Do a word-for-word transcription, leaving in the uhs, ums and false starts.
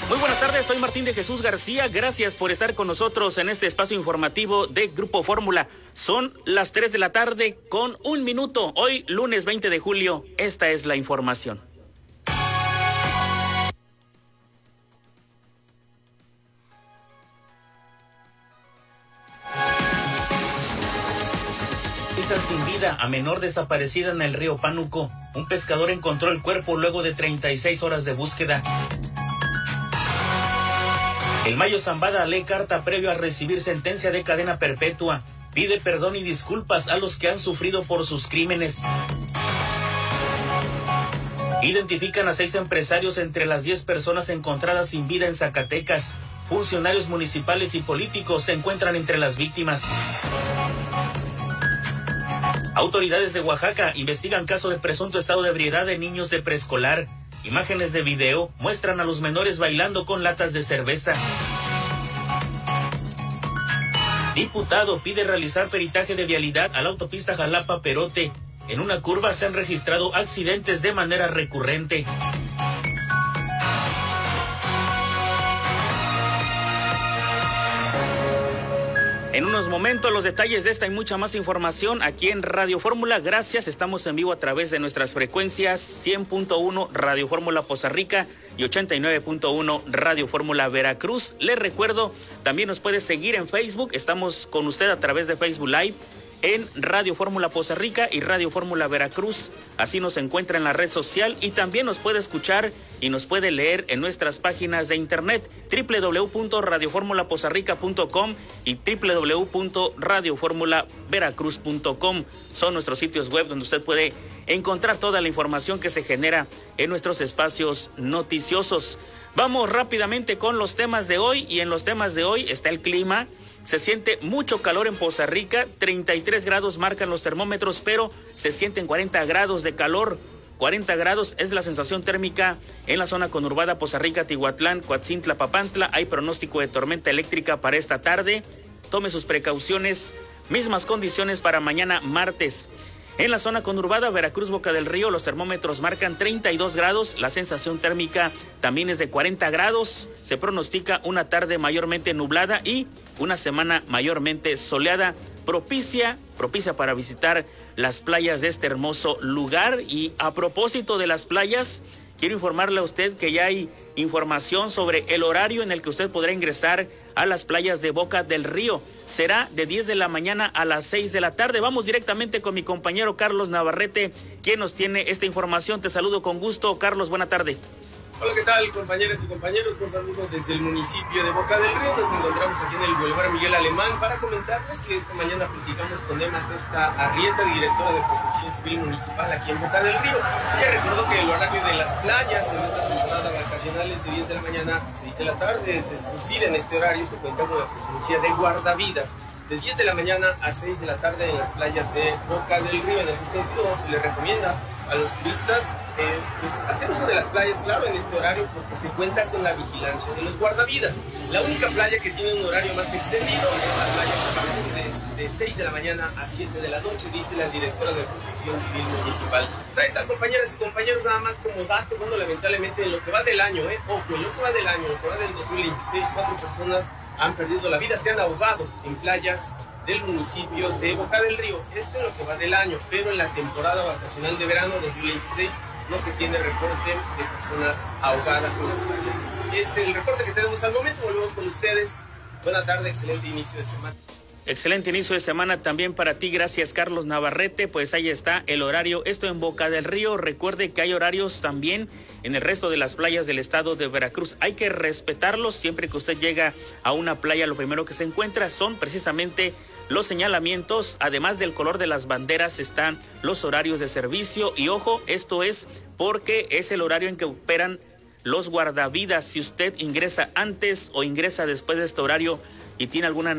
Muy buenas tardes, soy Martín de Jesús García. Gracias por estar con nosotros en este espacio informativo de Grupo Fórmula. Son las tres de la tarde con un minuto. Hoy, lunes veinte de julio, esta es la información. Sin vida a menor desaparecida en el río Pánuco. Un pescador encontró el cuerpo luego de treinta y seis horas de búsqueda. El Mayo Zambada lee carta previo a recibir sentencia de cadena perpetua. Pide perdón y disculpas a los que han sufrido por sus crímenes. Identifican a seis empresarios entre las diez personas encontradas sin vida en Zacatecas. Funcionarios municipales y políticos se encuentran entre las víctimas. Autoridades de Oaxaca investigan caso de presunto estado de ebriedad de niños de preescolar. Imágenes de video muestran a los menores bailando con latas de cerveza. Diputado pide realizar peritaje de vialidad a la autopista Jalapa-Perote. En una curva se han registrado accidentes de manera recurrente. En unos momentos los detalles de esta y mucha más información aquí en Radio Fórmula. Gracias, estamos en vivo a través de nuestras frecuencias cien punto uno Radio Fórmula Poza Rica y ochenta y nueve punto uno Radio Fórmula Veracruz. Les recuerdo, también nos puede seguir en Facebook, estamos con usted a través de Facebook Live en Radio Fórmula Poza Rica y Radio Fórmula Veracruz. Así nos encuentra en la red social y también nos puede escuchar y nos puede leer en nuestras páginas de internet doble u doble u doble u punto radio fórmula poza rica punto com y doble u doble u doble u punto radio fórmula veracruz punto com. Son nuestros sitios web donde usted puede encontrar toda la información que se genera en nuestros espacios noticiosos. Vamos rápidamente con los temas de hoy y en los temas de hoy está el clima. Se siente mucho calor en Poza Rica, treinta y tres grados marcan los termómetros, pero se sienten cuarenta grados de calor. cuarenta grados es la sensación térmica en la zona conurbada Poza Rica, Tihuatlán, Coatzintla, Papantla. Hay pronóstico de tormenta eléctrica para esta tarde. Tome sus precauciones. Mismas condiciones para mañana martes. En la zona conurbada Veracruz, Boca del Río, los termómetros marcan treinta y dos grados. La sensación térmica también es de cuarenta grados. Se pronostica una tarde mayormente nublada y una semana mayormente soleada, propicia, propicia para visitar las playas de este hermoso lugar. Y a propósito de las playas, quiero informarle a usted que ya hay información sobre el horario en el que usted podrá ingresar a las playas de Boca del Río. Será de diez de la mañana a las seis de la tarde. Vamos directamente con mi compañero Carlos Navarrete, quien nos tiene esta información. Te saludo con gusto, Carlos, buena tarde. Hola, ¿qué tal, compañeras y compañeros? Un saludo desde el municipio de Boca del Río. Nos encontramos aquí en el Boulevard Miguel Alemán para comentarles que esta mañana platicamos con Emma Cesta Arrieta, directora de Protección Civil Municipal aquí en Boca del Río. Ella recordó que el horario de las playas en esta temporada vacacional es de diez de la mañana a seis de la tarde. Es decir, en este horario se cuenta con la presencia de guardavidas de diez de la mañana a seis de la tarde en las playas de Boca del Río. En ese sentido, se le recomienda a los turistas eh, pues hacer uso de las playas, claro, en este horario, porque se cuenta con la vigilancia de los guardavidas. La única playa que tiene un horario más extendido es la playa de, de seis de la mañana a siete de la noche, dice la directora de Protección Civil Municipal. Ahí están, compañeras y compañeros, nada más como dato, bueno, lamentablemente en lo que va del año, eh, ojo, en lo que va del año, en lo que va del dos mil veintiséis, cuatro personas han perdido la vida, se han ahogado en playas del municipio de Boca del Río. Esto en lo que va del año, pero en la temporada vacacional de verano dos mil veintiséis no se tiene reporte de personas ahogadas en las playas. Es el reporte que tenemos al momento. Volvemos con ustedes. Buena tarde, excelente inicio de semana. Excelente inicio de semana también para ti, gracias Carlos Navarrete. Pues ahí está el horario, esto en Boca del Río. Recuerde que hay horarios también en el resto de las playas del estado de Veracruz. Hay que respetarlos. Siempre que usted llega a una playa, lo primero que se encuentra son precisamente los señalamientos. Además del color de las banderas están los horarios de servicio. Y ojo, esto es porque es el horario en que operan los guardavidas. Si usted ingresa antes o ingresa después de este horario y tiene alguna